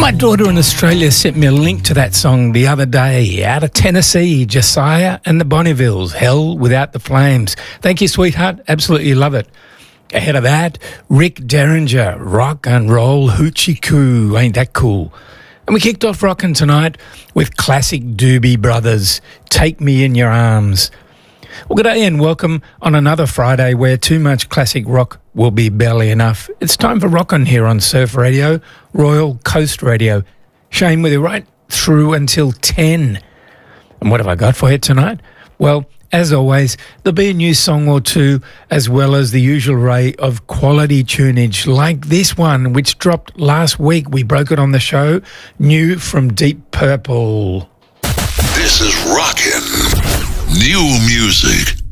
My daughter in Australia sent me a link to that song the other day, out of Tennessee, Josiah and the Bonnevilles, Hell Without the Flames. Thank you, sweetheart. Absolutely love it. Ahead of that, Rick Derringer, Rock and Roll Hoochie Coo. Ain't that cool? And we kicked off rockin' tonight with classic Doobie Brothers, Take Me in Your Arms. Well, good day and welcome on another Friday where too much classic rock will be barely enough. It's time for Rockin' here on Surf Radio, Royal Coast Radio. Shane with you right through until 10. And what have I got for you tonight? Well, as always, there'll be a new song or two, as well as the usual array of quality tunage, like this one, which dropped last week. We broke it on the show, new from Deep Purple. This is Rockin' New Music.